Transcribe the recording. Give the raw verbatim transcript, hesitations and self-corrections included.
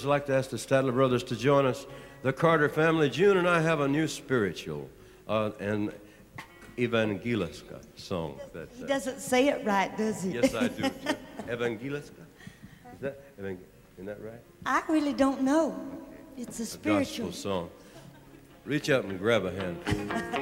I'd like to ask the Stadler brothers to join us. The Carter family, June and I have a new spiritual, uh, an Evangeliska song. That, uh, He doesn't say it right, does he? Yes, I do. Too. Evangeliska? Is that, evang- isn't that right? I really don't know. It's a A spiritual gospel song. Reach up and grab a hand.